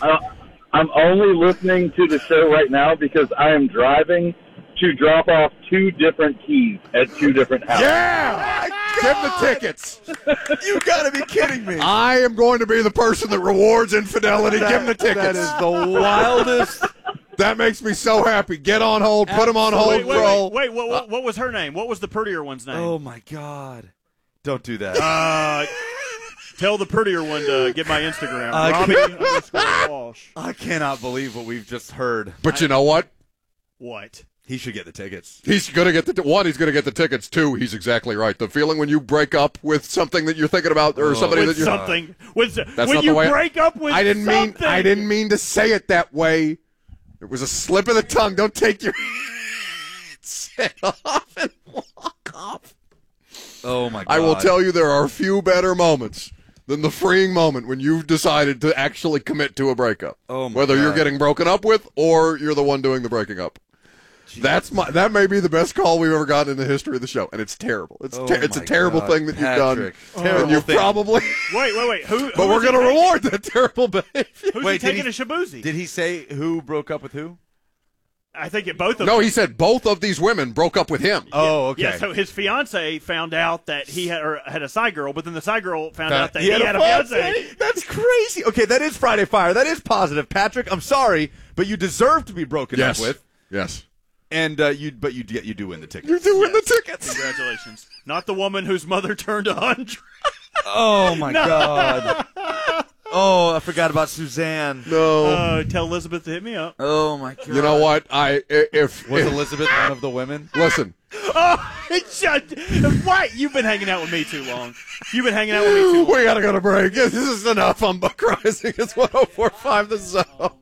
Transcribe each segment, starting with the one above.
I'm only listening to the show right now because I am driving to drop off 2 different keys at 2 different houses. Yeah! Give the tickets. You got to be kidding me. I am going to be the person that rewards infidelity. Give them the tickets. That is the wildest. That makes me so happy. Get on hold. Put them on hold. Wait, what was her name? What was the prettier one's name? Oh, my God. Don't do that. Tell the prettier one to get my Instagram. Robbie_Walsh. I cannot believe what we've just heard. But you know what? What? He should get the tickets. He's going to get he's going to get the tickets. 2, he's exactly right. The feeling when you break up with something that you're thinking about, or somebody that you're something. When you break up with something. I didn't mean to say it that way. It was a slip of the tongue. Don't take your head off and walk off. Oh, my God. I will tell you there are few better moments than the freeing moment when you've decided to actually commit to a breakup. Oh, my Whether God. you're getting broken up with or you're the one doing the breaking up. Jeez. That may be the best call we've ever gotten in the history of the show, and it's terrible. It's a terrible thing that you've done. Terrible and you thing. probably. Wait. Who but we're going to reward that terrible behavior. Who's he taking a Shabuzi? Did he say who broke up with who? I think both of them. No, he said both of these women broke up with him. Oh, okay. Yeah, so his fiance found out that he had a side girl, but then the side girl found out that he had a fiance. That's crazy. Okay, that is Friday Fire. That is positive. Patrick, I'm sorry, but you deserve to be broken up with. Yes. And you do win the tickets. You do win the tickets. Congratulations. Not the woman whose mother turned 100. Oh, my God. Oh, I forgot about Suzanne. No. Tell Elizabeth to hit me up. Oh, my God. You know what? Was Elizabeth one of the women? Listen. What? You've been hanging out with me too long. We got to go to break. This is enough. I'm Buck Rising. It's 104.5 The Zone.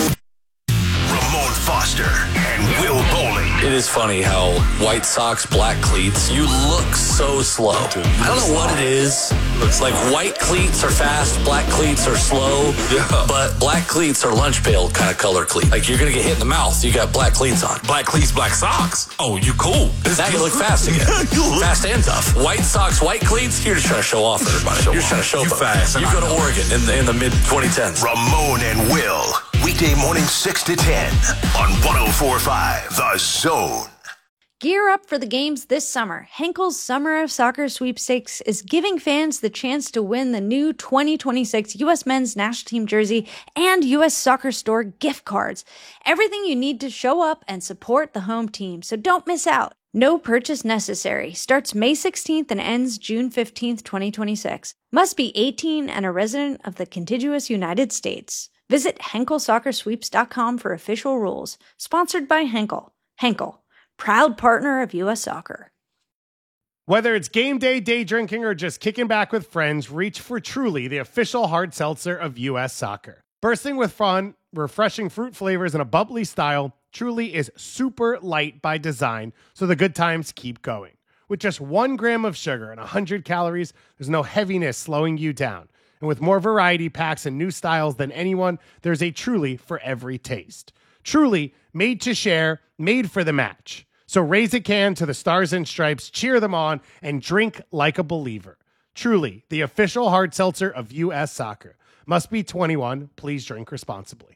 Ramon Foster and Will Bowling. It is funny how White Sox black cleats, you look so slow. I don't know what it is. Looks like white cleats are fast, black cleats are slow, but black cleats are lunch pail kind of color cleat. Like you're going to get hit in the mouth, you got black cleats on. Black cleats, black socks. Oh, you cool. Now you look fast again. Fast and tough. White Sox, white cleats, you're just trying to show off everybody. You're just trying to show them. Fast. You go to Oregon in the mid-2010s. Ramon and Will. Weekday morning 6 to 10 on 104.5 The Zone. Gear up for the games this summer. Henkel's Summer of Soccer Sweepstakes is giving fans the chance to win the new 2026 U.S. Men's National Team jersey and U.S. Soccer Store gift cards. Everything you need to show up and support the home team, so don't miss out. No purchase necessary. Starts May 16th and ends June 15th, 2026. Must be 18 and a resident of the contiguous United States. Visit HenkelSoccerSweeps.com for official rules. Sponsored by Henkel. Henkel, proud partner of U.S. Soccer. Whether it's game day, day drinking, or just kicking back with friends, reach for Truly, the official hard seltzer of U.S. Soccer. Bursting with fun, refreshing fruit flavors, and a bubbly style, Truly is super light by design, so the good times keep going. With just 1 gram of sugar and 100 calories, there's no heaviness slowing you down. And with more variety packs and new styles than anyone, there's a Truly for every taste. Truly, made to share, made for the match. So raise a can to the Stars and Stripes, cheer them on, and drink like a believer. Truly, the official hard seltzer of U.S. Soccer. Must be 21. Please drink responsibly.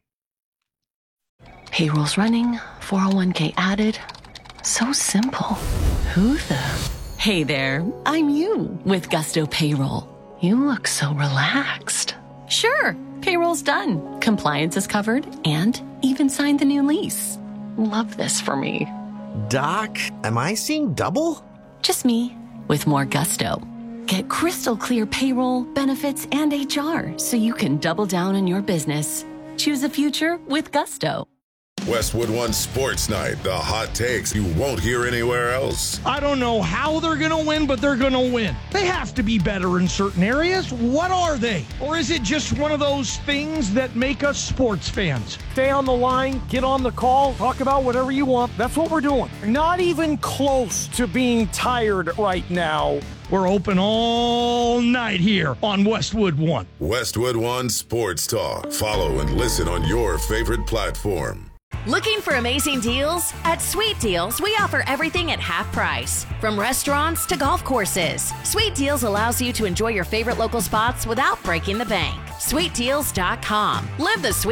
Payroll's running, 401k added. So simple. Who the? Hey there, I'm you with Gusto Payroll. You look so relaxed. Sure, payroll's done. Compliance is covered and even signed the new lease. Love this for me. Doc, am I seeing double? Just me with more gusto. Get crystal clear payroll, benefits, and HR so you can double down on your business. Choose a future with Gusto. Westwood One Sports Night, the hot takes you won't hear anywhere else. I don't know how they're going to win, but they're going to win. They have to be better in certain areas. What are they? Or is it just one of those things that make us sports fans? Stay on the line, get on the call, talk about whatever you want. That's what we're doing. Not even close to being tired right now. We're open all night here on Westwood One. Westwood One Sports Talk. Follow and listen on your favorite platform. Looking for amazing deals? At Sweet Deals, we offer everything at half price, from restaurants to golf courses. Sweet Deals allows you to enjoy your favorite local spots without breaking the bank. SweetDeals.com. Live the sweet